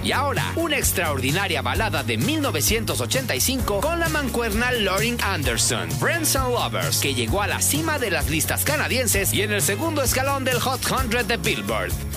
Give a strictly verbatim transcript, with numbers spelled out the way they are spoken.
Y ahora, una extraordinaria balada de mil novecientos ochenta y cinco con la mancuerna Lauren Anderson, Friends and Lovers, que llegó a la cima de las listas canadienses y en el segundo escalón del Hot cien de Billboard.